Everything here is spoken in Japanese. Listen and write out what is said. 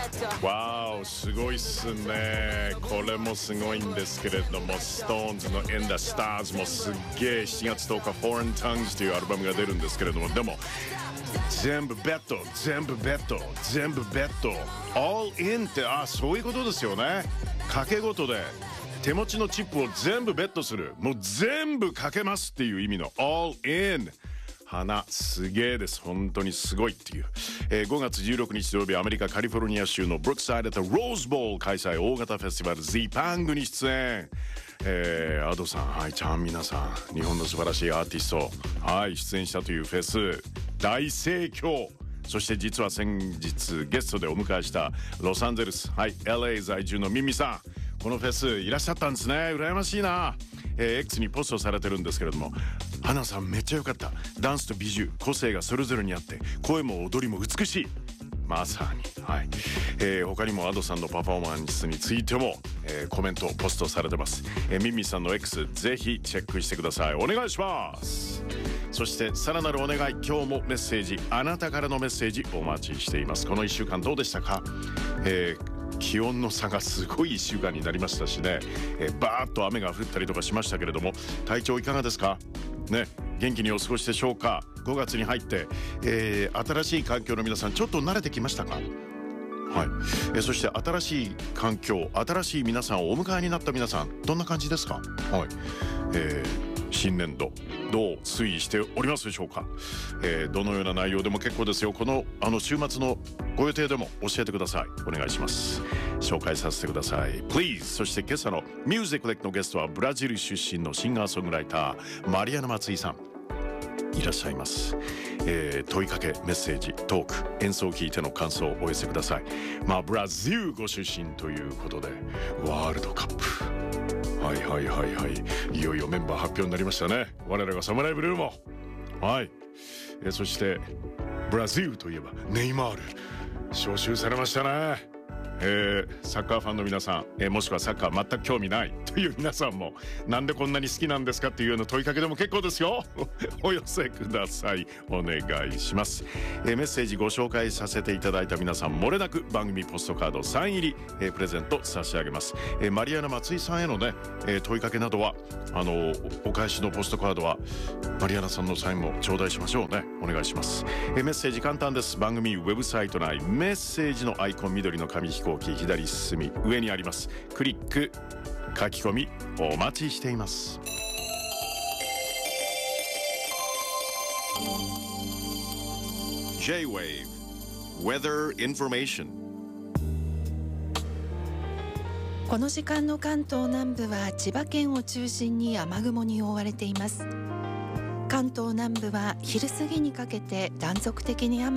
わー、すごいっすね。これもすごいんですけれども、SixTONES の In the Stars もすっげえ7月10日 Foreign Tongues というアルバムが出るんですけれども、でも全部ベッド、全部ベッド、全部ベッド All in って、そういうことですよね。賭け事で手持ちのチップを全部ベットする、もう全部かけますっていう意味の All in。花すげえです。本当にすごいっていう、5月16日土曜日、アメリカカリフォルニア州のブルックサイドとローズボール開催大型フェスティバル ZPANG に出演。アドさん、はい、ちゃん皆さん、日本の素晴らしいアーティスト、はい、出演したというフェス大盛況。そして実は先日ゲストでお迎えしたロサンゼルス、はい、LA 在住のミミさん、このフェスいらっしゃったんですね。羨ましいな。X にポストされてるんですけれども、花さんめっちゃ良かった。ダンスと美術、個性がそれぞれにあって声も踊りも美しい。まさに、はい。他にも Ado さんのパフォーマンスについても、コメントポストされてます。ミミさんの X ぜひチェックしてください。お願いします。そしてさらなるお願い、今日もメッセージ、あなたからのメッセージお待ちしています。この1週間どうでしたか？気温の差がすごい1週間になりましたしね、バーッと雨が降ったりとかしましたけれども、体調いかがですかね。元気にお過ごしでしょうか。5月に入って、新しい環境の皆さんちょっと慣れてきましたか？はい。そして新しい環境、新しい皆さんをお迎えになった皆さんどんな感じですか？はい。新年度どう推移しておりますでしょうか？どのような内容でも結構ですよ。この週末のご予定でも教えてください。お願いします。紹介させてください Please。 そして今朝のミュージックレックのゲストはブラジル出身のシンガーソングライターマリアナ松井さんいらっしゃいます。問いかけ、メッセージ、トーク、演奏を聞いての感想をお寄せください。ブラジルご出身ということでワールドカップ、はい、いよいよメンバー発表になりましたね。我らがサムライブルーも、はい。そしてブラジルといえばネイマール招集されましたね。サッカーファンの皆さん、もしくはサッカー全く興味ないという皆さんも、なんでこんなに好きなんですかっていうような問いかけでも結構ですよお寄せください。お願いします。メッセージご紹介させていただいた皆さん、漏れなく番組ポストカードサイン入り、プレゼント差し上げます。マリアナ松井さんへのね、問いかけなどはお返しのポストカードはマリアナさんのサインも頂戴しましょうね。お願いします。メッセージ簡単です。番組ウェブサイト内メッセージのアイコン、緑の紙飛行機左進み上にあります。クリック、書き込みお待ちしています。J-Wave Weather Information。 この時間の関東南部は千葉県を中心に雨雲に覆われています。関東南部は昼過ぎにかけて断続的に雨